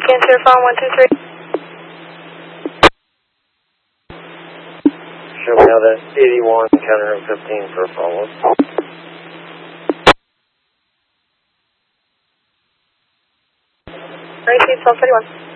Cancer Farm 123. Show me how that 81 counter 15 for a follow-up. Receive 1231.